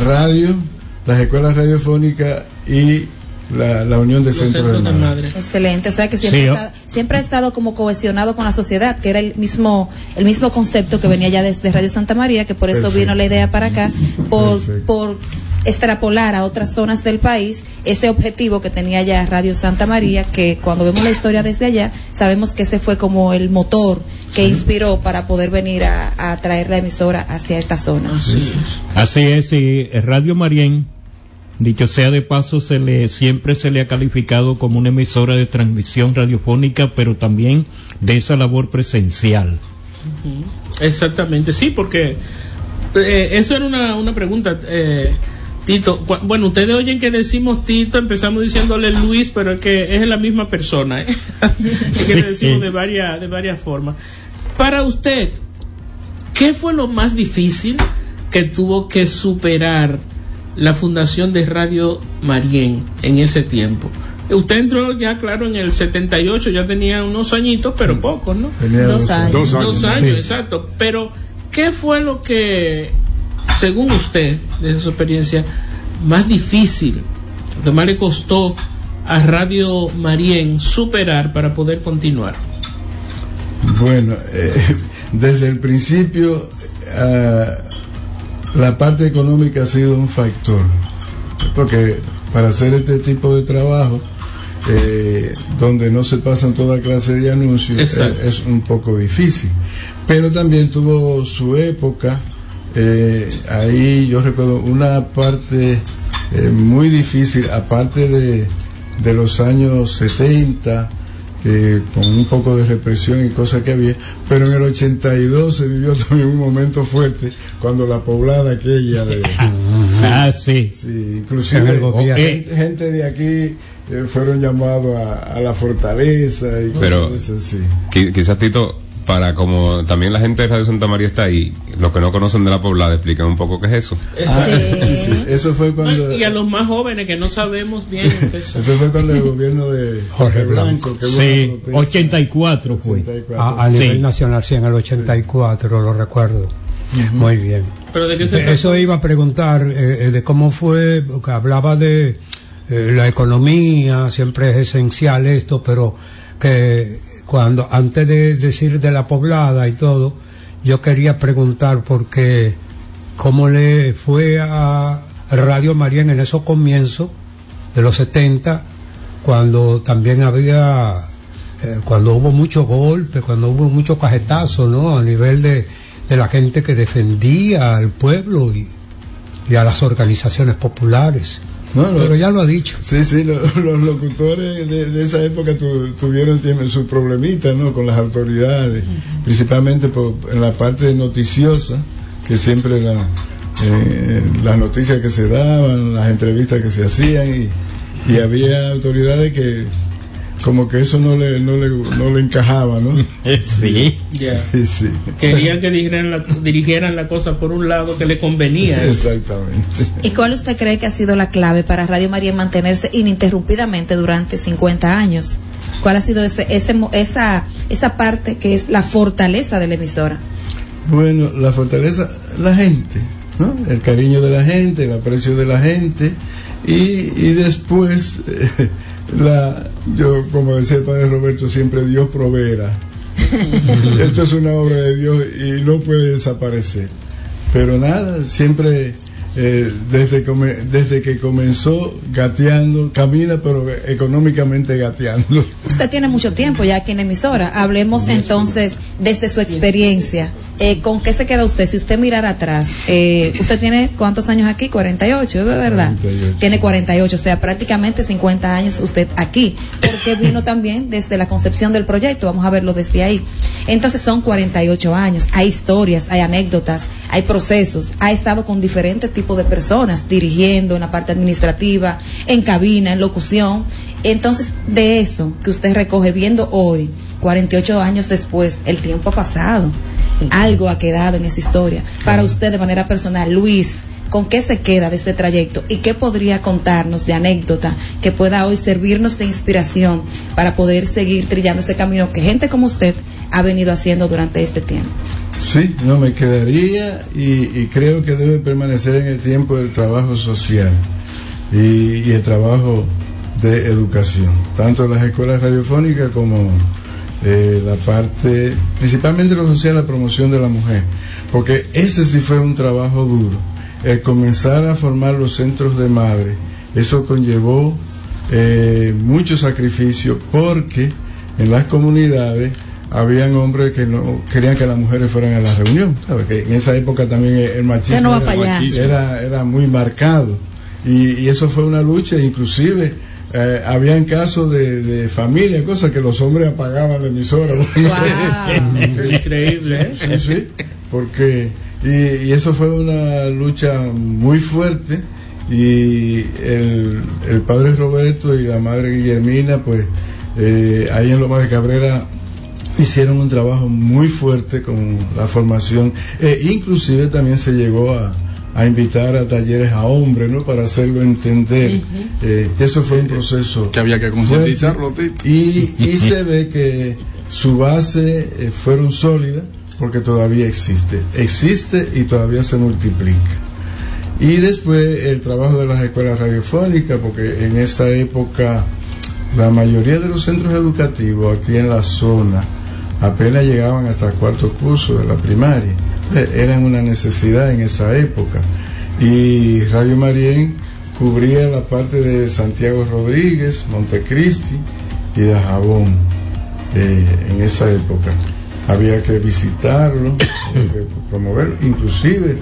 radio, las escuelas radiofónicas y la unión de centros de madre. Excelente, o sea que siempre ha estado como cohesionado con la sociedad, que era el mismo concepto que venía ya desde Radio Santa María, que por eso vino la idea para acá, por extrapolar a otras zonas del país ese objetivo que tenía ya Radio Santa María, que cuando vemos la historia desde allá, sabemos que ese fue como el motor que inspiró para poder venir a traer la emisora hacia esta zona. Así es, y Radio Marién, dicho sea de paso, siempre se le ha calificado como una emisora de transmisión radiofónica, pero también de esa labor presencial. Exactamente, sí, porque eso era una pregunta, Tito. Bueno, ustedes oyen que decimos Tito, empezamos diciéndole Luis, pero es que es la misma persona, es que le decimos de varias formas. Para usted, ¿qué fue lo más difícil que tuvo que superar la fundación de Radio Marién en ese tiempo? Usted entró ya, claro, en el 78, ya tenía unos añitos, pero pocos, ¿no? Tenía 2 años. 2 años, sí. Exacto. Pero, ¿qué fue lo que, según usted, de su experiencia, más difícil, lo que más le costó a Radio Marién superar para poder continuar? Bueno, desde el principio, la parte económica ha sido un factor, porque para hacer este tipo de trabajo, donde no se pasan toda clase de anuncios, es un poco difícil, pero también tuvo su época. Ahí yo recuerdo una parte muy difícil, aparte de los años 70, con un poco de represión y cosas que había, pero en el 82 se vivió también un momento fuerte cuando la poblada aquella de sí, inclusive gente de aquí fueron llamados a la fortaleza y pero cosas así. Quizás, Tito, para como también la gente de Radio Santa María está ahí, los que no conocen de la poblada, expliquen un poco qué es eso. Sí. Eso fue cuando... Y a los más jóvenes que no sabemos bien qué es eso. Eso fue cuando el gobierno de Jorge Blanco. Sí, 84 fue. A nivel nacional, sí, en el 84, lo recuerdo. Muy bien. ¿Pero de qué se trata? Eso iba a preguntar, de cómo fue, porque hablaba de la economía, siempre es esencial esto, pero que cuando antes de decir de la poblada y todo, yo quería preguntar porque cómo le fue a Radio Marién en esos comienzos de los 70, cuando también había cuando hubo muchos golpes, cuando hubo muchos cajetazos, ¿no? A nivel de la gente que defendía al pueblo y a las organizaciones populares. Pero ya lo ha dicho. Sí, los locutores de esa época tuvieron sus problemitas, ¿no? Con las autoridades, principalmente en la parte noticiosa, que siempre las noticias que se daban, las entrevistas que se hacían, y había autoridades que como que eso no le encajaba, ¿no? Sí. Yeah. Sí. Querían que dirigieran la cosa por un lado que le convenía. Exactamente. ¿Y cuál usted cree que ha sido la clave para Radio María mantenerse ininterrumpidamente durante 50 años? ¿Cuál ha sido esa parte que es la fortaleza de la emisora? Bueno, la fortaleza, la gente, ¿no? El cariño de la gente, el aprecio de la gente, y después yo, como decía el padre Roberto, siempre Dios proveerá. Esto es una obra de Dios y no puede desaparecer. Pero nada, siempre desde que comenzó gateando, camina pero económicamente gateando. Usted tiene mucho tiempo ya aquí en la emisora. Hablemos entonces desde su experiencia. ¿Con qué se queda usted? Si usted mirara atrás, ¿usted tiene cuántos años aquí? 48, ¿de verdad? 48. Tiene 48, o sea, prácticamente 50 años usted aquí, porque vino también desde la concepción del proyecto, vamos a verlo desde ahí. Entonces son 48 años, hay historias, hay anécdotas, hay procesos, ha estado con diferentes tipos de personas, dirigiendo en la parte administrativa, en cabina, en locución. Entonces, de eso que usted recoge viendo hoy, 48 años después, el tiempo ha pasado. Algo ha quedado en esa historia. Para usted, de manera personal, Luis, ¿con qué se queda de este trayecto? ¿Y qué podría contarnos de anécdota que pueda hoy servirnos de inspiración para poder seguir trillando ese camino que gente como usted ha venido haciendo durante este tiempo? Sí, no me quedaría y creo que debe permanecer en el tiempo del trabajo social y el trabajo de educación, tanto en las escuelas radiofónicas como la parte, principalmente lo social, la promoción de la mujer, porque ese sí fue un trabajo duro, el comenzar a formar los centros de madre. Eso conllevó mucho sacrificio, porque en las comunidades habían hombres que no querían que las mujeres fueran a la reunión, ¿sabes? Que en esa época también el machismo era muy marcado, y eso fue una lucha. Inclusive habían casos de familia, cosas que los hombres apagaban la emisora. Wow. Increíble, ¿eh? Sí, porque y eso fue una lucha muy fuerte, y el padre Roberto y la madre Guillermina, pues ahí en Lomas de Cabrera hicieron un trabajo muy fuerte con la formación, inclusive también se llegó a invitar a talleres a hombres, ¿no? Para hacerlo entender. Eso fue un proceso que había que concientizarlo, Tito. Y se ve que su base fueron sólidas, porque todavía existe y todavía se multiplica. Y después el trabajo de las escuelas radiofónicas, porque en esa época la mayoría de los centros educativos aquí en la zona apenas llegaban hasta el cuarto curso de la primaria. Eran una necesidad en esa época, y Radio Marién cubría la parte de Santiago Rodríguez, Montecristi y de Jabón. En esa época había que visitarlo, promoverlo. Inclusive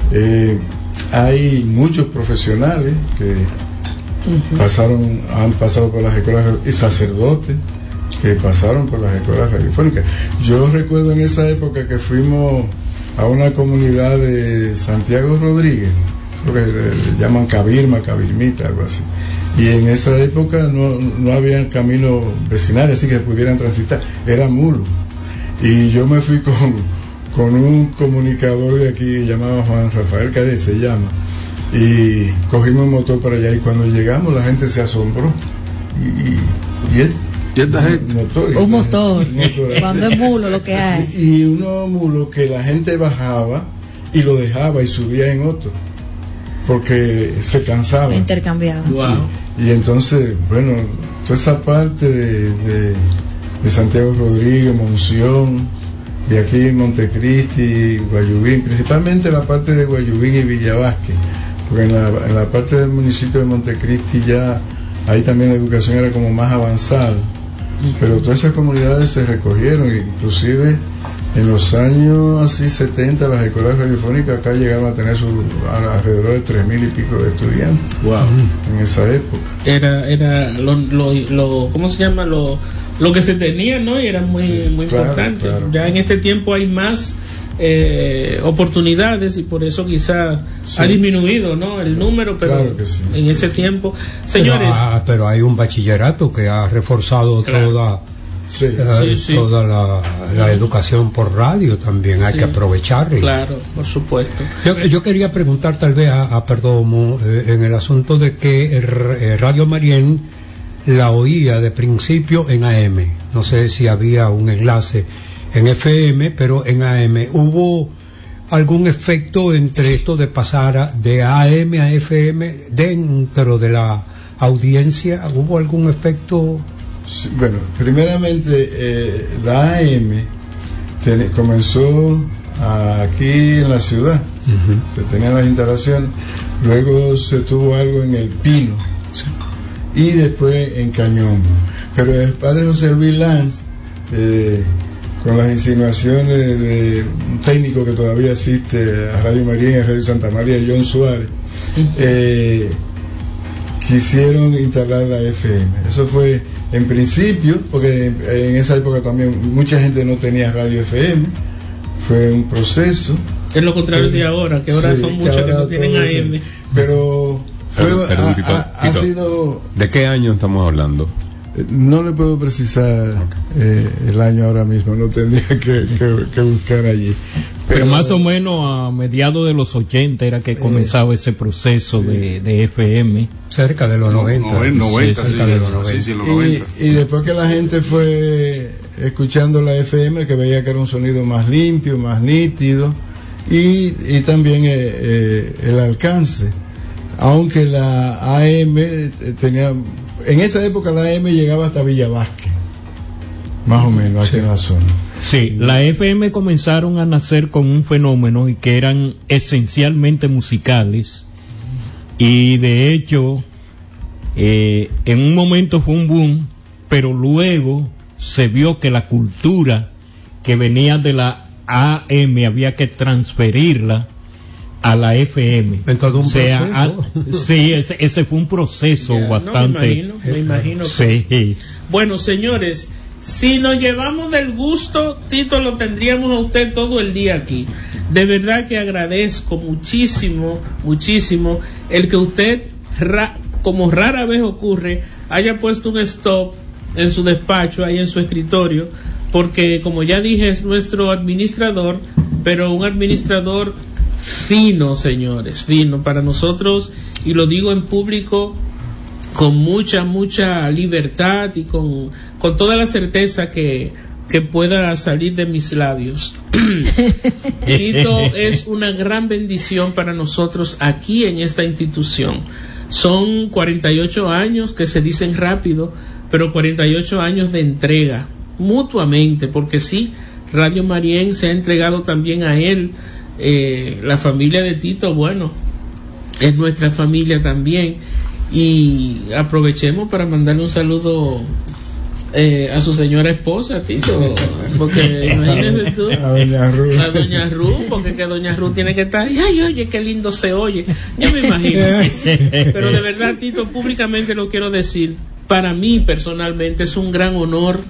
hay muchos profesionales que han pasado por las escuelas, y sacerdotes que pasaron por las escuelas radiofónicas. Yo recuerdo en esa época que fuimos a una comunidad de Santiago Rodríguez, creo que le llaman Cabirmita, algo así, y en esa época no había caminos vecinales así que pudieran transitar, era mulo, y yo me fui con un comunicador de aquí llamado Juan Rafael Cadet, se llama, y cogimos un motor para allá, y cuando llegamos la gente se asombró, y esta gente, un motor. Cuando es mulo lo que hay, y unos mulos que la gente bajaba y lo dejaba y subía en otro, porque se cansaba, intercambiaba. Wow. Sí. Y entonces, bueno, toda esa parte de Santiago Rodríguez, Monción, y aquí Montecristi, Guayubín, principalmente la parte de Guayubín y Villavasque, porque en la parte del municipio de Montecristi ya ahí también la educación era como más avanzada, pero todas esas comunidades se recogieron, inclusive en los años así 70 las escuelas radiofónicas acá llegaron a tener alrededor de 3,000 y pico de estudiantes. Wow. En esa época Era ¿cómo se llama? Lo que se tenía, ¿no? Y era muy importante. Claro. Ya en este tiempo hay más oportunidades, y por eso quizás ha disminuido, ¿no? El número, pero claro que sí, en ese tiempo, señores. Pero hay un bachillerato que ha reforzado toda la educación por radio también, hay que aprovechar. Claro, por supuesto. Yo quería preguntar tal vez a Perdomo en el asunto de que Radio Marién la oía de principio en AM, no sé si había un enlace en FM, pero en AM hubo algún efecto entre esto de pasar de AM a FM dentro de la audiencia, ¿hubo algún efecto? Sí, bueno, primeramente la AM comenzó aquí en la ciudad, se tenían las instalaciones, luego se tuvo algo en El Pino, y después en Cañón, pero el padre José Luis Lanz, con las insinuaciones de un técnico que todavía asiste a Radio María y a Radio Santa María, John Suárez, quisieron instalar la FM. Eso fue en principio, porque en esa época también mucha gente no tenía radio FM, fue un proceso. Es lo contrario de ahora, que ahora son muchos que no tienen AM. Pero ha sido... ¿De qué año estamos hablando? No le puedo precisar el año ahora mismo, no tendría que buscar allí. Pero más o menos a mediados de los 80 era que comenzaba ese proceso de FM. Cerca de los 90. 90, cerca de los 90. Y después que la gente fue escuchando la FM, que veía que era un sonido más limpio, más nítido, y también el alcance. Aunque la AM tenía, en esa época la AM llegaba hasta Villa Vázquez, más o menos, aquí en la zona. Sí, la FM comenzaron a nacer con un fenómeno y que eran esencialmente musicales, y de hecho en un momento fue un boom, pero luego se vio que la cultura que venía de la AM había que transferirla a la FM. Entonces, sí, ese fue un proceso bastante. No, me imagino. Sí. Bueno, señores, si nos llevamos del gusto, Tito, lo tendríamos a usted todo el día aquí. De verdad que agradezco muchísimo el que usted, como rara vez ocurre, haya puesto un stop en su despacho, ahí en su escritorio, porque como ya dije, es nuestro administrador, pero un administrador fino, señores, fino para nosotros, y lo digo en público con mucha libertad y con toda la certeza que pueda salir de mis labios. Tito es una gran bendición para nosotros aquí en esta institución. Son 48 años que se dicen rápido, pero 48 años de entrega mutuamente, porque sí, Radio Marién se ha entregado también a él. La familia de Tito, bueno, es nuestra familia también, y aprovechemos para mandarle un saludo a su señora esposa, Tito, porque imagínese tú, a Doña Ruth, porque que Doña Ruth tiene que estar, ay, oye, qué lindo se oye, yo me imagino. Pero de verdad, Tito, públicamente lo quiero decir, para mí personalmente es un gran honor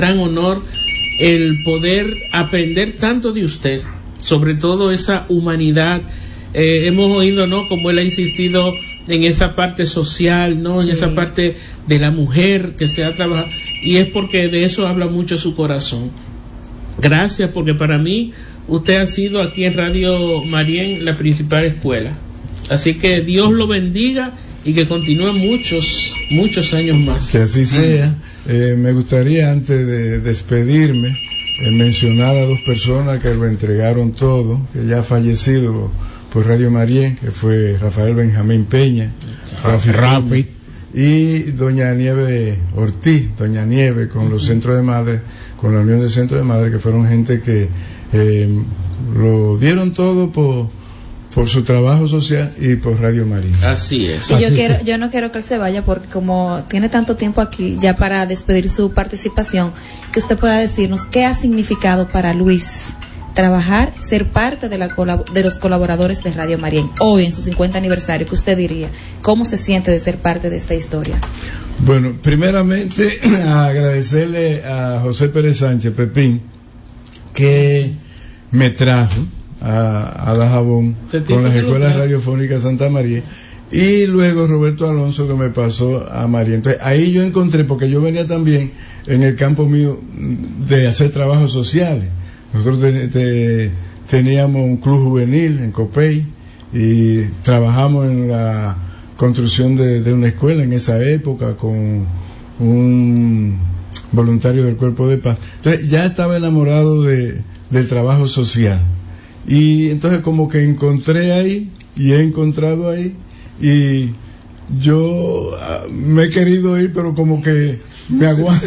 el poder aprender tanto de usted, sobre todo esa humanidad. Hemos oído, ¿no?, como él ha insistido en esa parte social, ¿no?, en esa parte de la mujer que se ha trabajado, y es porque de eso habla mucho su corazón. Gracias, porque para mí usted ha sido aquí en Radio Marién la principal escuela. Así que Dios lo bendiga y que continúe muchos años más. Que así sea. Me gustaría, antes de despedirme, mencionar a dos personas que lo entregaron todo, que ya ha fallecido por Radio Marién, que fue Rafael Benjamín Peña, Rafi, y doña Nieve Ortiz, doña Nieve, con los centros de madre, con la Unión de Centros de Madre, que fueron gente que lo dieron todo por su trabajo social y por Radio María. Así es. Y yo no quiero que él se vaya, porque como tiene tanto tiempo aquí, ya para despedir su participación, que usted pueda decirnos qué ha significado para Luis trabajar, ser parte de los colaboradores de Radio Marién hoy en su 50 aniversario. ¿Qué usted diría? ¿Cómo se siente de ser parte de esta historia? Bueno, primeramente agradecerle a José Pérez Sánchez, Pepín, que me trajo a Dajabón con las escuelas radiofónicas Santa María, y luego Roberto Alonso, que me pasó a María. Entonces ahí yo encontré, porque yo venía también en el campo mío de hacer trabajos sociales. Nosotros teníamos un club juvenil en Copey y trabajamos en la construcción de una escuela en esa época con un voluntario del Cuerpo de Paz. Entonces ya estaba enamorado del trabajo social, y entonces como que encontré ahí y he encontrado ahí, y yo me he querido ir, pero como que me aguanto.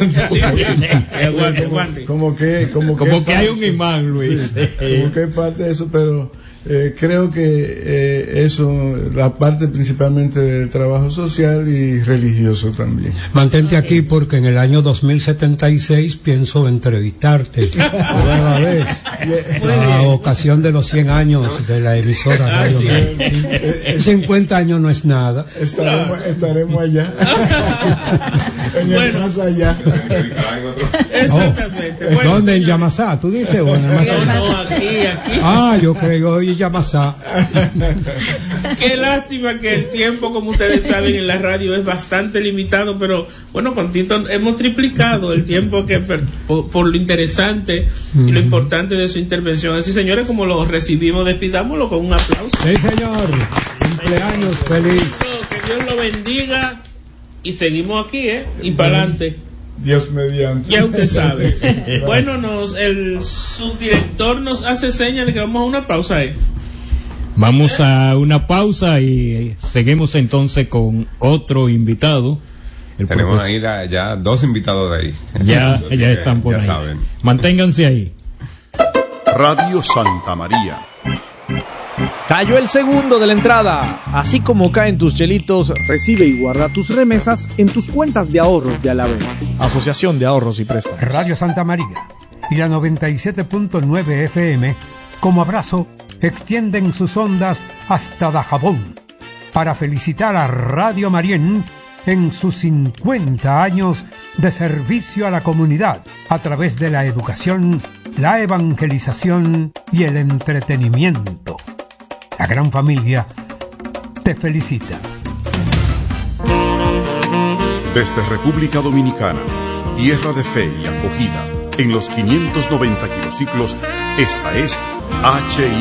Como que hay un imán, Luis. Como que es parte de eso, pero creo que eso, la parte principalmente del trabajo social y religioso también. Mantente aquí, porque en el año 2076 pienso entrevistarte nueva vez, a ocasión de los 100 años de la emisora Radio Marién. 50 años no es nada. Estaremos allá. Más allá. Exactamente. Bueno, ¿dónde? ¿En Yamasá? ¿Tú dices? ¿O en no, aquí. Yo creo hoy Yamasá. Qué lástima que el tiempo, como ustedes saben, en la radio es bastante limitado, pero bueno, con Tito hemos triplicado el tiempo que por lo interesante y lo importante de su intervención. Así, señores, como lo recibimos, despidámoslo con un aplauso. Sí, señor. Cumpleaños feliz. Que Dios lo bendiga, y seguimos aquí, y para adelante. Dios mediante. Ya usted sabe. Bueno, el subdirector nos hace señas de que vamos a una pausa ahí. Vamos a una pausa y seguimos entonces con otro invitado. Tenemos ahí ya 2 invitados de ahí. Ya están por ahí. Saben. Manténganse ahí. Radio Santa María. Cayó el segundo de la entrada. Así como caen tus chelitos, recibe y guarda tus remesas en tus cuentas de ahorros de Alavés. Asociación de Ahorros y Préstamos. Radio Santa María y la 97.9 FM, como abrazo, extienden sus ondas hasta Dajabón para felicitar a Radio Marién en sus 50 años de servicio a la comunidad a través de la educación, la evangelización y el entretenimiento. La gran familia te felicita. Desde República Dominicana, tierra de fe y acogida, en los 590 kilociclos, esta es HI